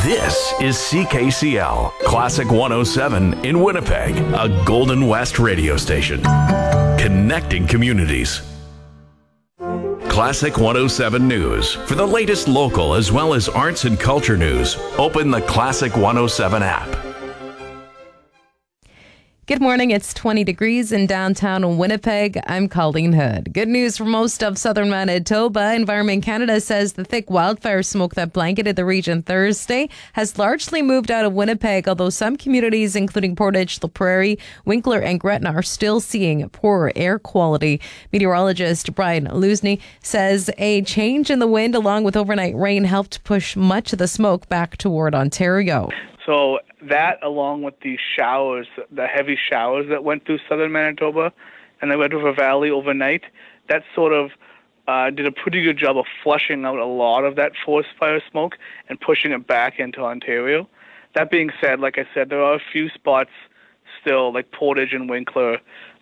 This is CKCL, Classic 107 in Winnipeg, a Golden West radio station. Connecting communities. Classic 107 News. For the latest local as well as arts and culture news, open the Classic 107 app. Good morning. It's 20 degrees in downtown Winnipeg. I'm Colleen Hood. Good news for most of southern Manitoba. Environment Canada says the thick wildfire smoke that blanketed the region Thursday has largely moved out of Winnipeg, although some communities, including Portage la Prairie, Winkler, and Gretna, are still seeing poorer air quality. Meteorologist Brian Lusney says a change in the wind along with overnight rain helped push much of the smoke back toward Ontario. So that, along with the showers, the heavy showers that went through southern Manitoba and the Red River Valley overnight, that sort of did a pretty good job of flushing out a lot of that forest fire smoke and pushing it back into Ontario. That being said, like I said, there are a few spots still, like Portage and Winkler,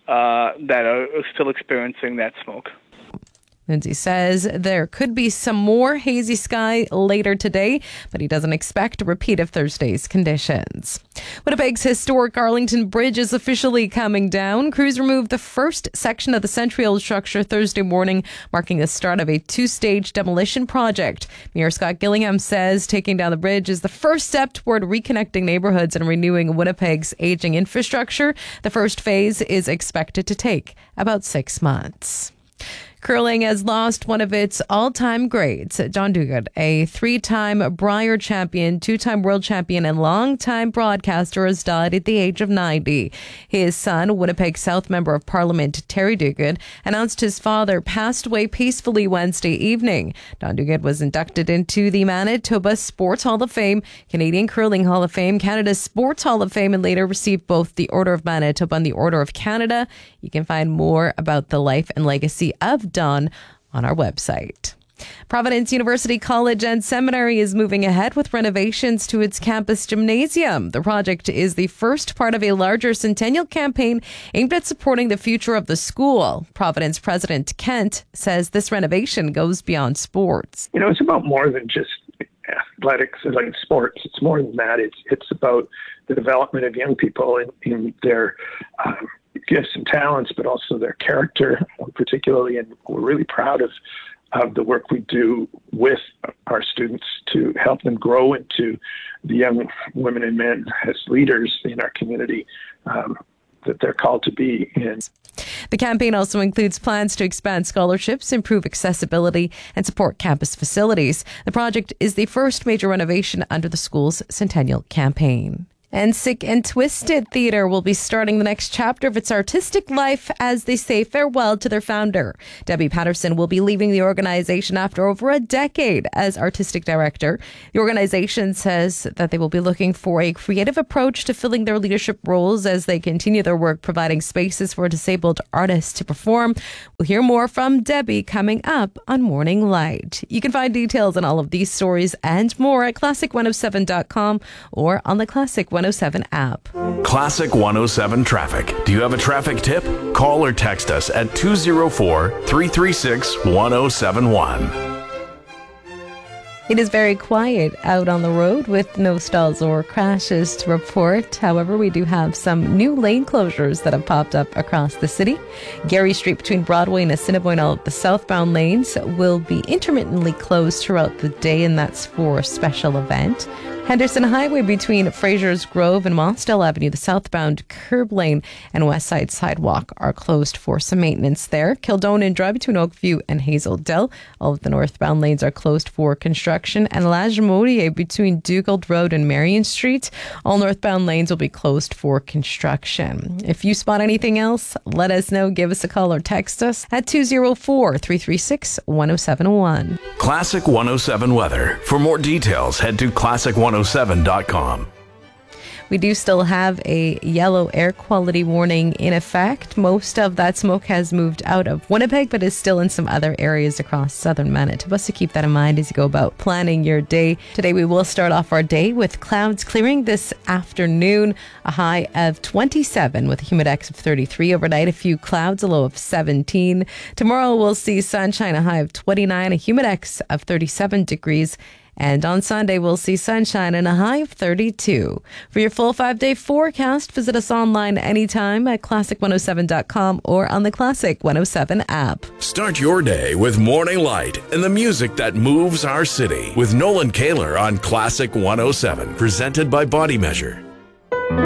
that are still experiencing that smoke. Lindsay says there could be some more hazy sky later today, but he doesn't expect a repeat of Thursday's conditions. Winnipeg's historic Arlington Bridge is officially coming down. Crews removed the first section of the centennial structure Thursday morning, marking the start of a two-stage demolition project. Mayor Scott Gillingham says taking down the bridge is the first step toward reconnecting neighborhoods and renewing Winnipeg's aging infrastructure. The first phase is expected to take about 6 months. Curling has lost one of its all-time greats. John Duguid, a 3-time Brier champion, 2-time world champion, and long-time broadcaster, has died at the age of 90. His son, Winnipeg South Member of Parliament Terry Duguid, announced his father passed away peacefully Wednesday evening. John Duguid was inducted into the Manitoba Sports Hall of Fame, Canadian Curling Hall of Fame, Canada's Sports Hall of Fame, and later received both the Order of Manitoba and the Order of Canada. You can find more about the life and legacy of Don on our website. Providence University College and Seminary is moving ahead with renovations to its campus gymnasium. The project is the first part of a larger centennial campaign aimed at supporting the future of the school. Providence President Kent says this renovation goes beyond sports. You know, it's about more than just athletics and like sports. It's more than that. It's about the development of young people in their gifts and talents, but also their character, particularly. And we're really proud of the work we do with our students to help them grow into the young women and men as leaders in our community that they're called to be in. The campaign also includes plans to expand scholarships, improve accessibility, and support campus facilities. The project is the first major renovation under the school's centennial campaign. And Sick and Twisted Theatre will be starting the next chapter of its artistic life as they say farewell to their founder. Debbie Patterson will be leaving the organization after over a decade as artistic director. The organization says that they will be looking for a creative approach to filling their leadership roles as they continue their work providing spaces for disabled artists to perform. We'll hear more from Debbie coming up on Morning Light. You can find details on all of these stories and more at classic107.com or on the Classic 107 app. Classic 107 Traffic. Do you have a traffic tip? Call or text us at 204-336-1071. It is very quiet out on the road with no stalls or crashes to report. However, we do have some new lane closures that have popped up across the city. Gary Street between Broadway and Assiniboine, all of the southbound lanes will be intermittently closed throughout the day, and that's for a special event. Henderson Highway between Fraser's Grove and Mosdale Avenue, the southbound curb lane and west side sidewalk are closed for some maintenance there. Kildonan Drive between Oakview and Hazeldale, all of the northbound lanes are closed for construction. And Lagimodiere between Dugald Road and Marion Street, all northbound lanes will be closed for construction. If you spot anything else, let us know. Give us a call or text us at 204-336-1071. Classic 107 weather. For more details, head to classic107.com. We do still have a yellow air quality warning in effect. Most of that smoke has moved out of Winnipeg, but is still in some other areas across southern Manitoba. So keep that in mind as you go about planning your day. Today we will start off our day with clouds clearing this afternoon. A high of 27 with a humidex of 33. Overnight, a few clouds, a low of 17. Tomorrow we'll see sunshine, a high of 29, a humidex of 37 degrees. And on Sunday, we'll see sunshine and a high of 32. For your full 5-day forecast, visit us online anytime at classic107.com or on the Classic 107 app. Start your day with Morning Light and the music that moves our city with Nolan Kaler on Classic 107, presented by Body Measure.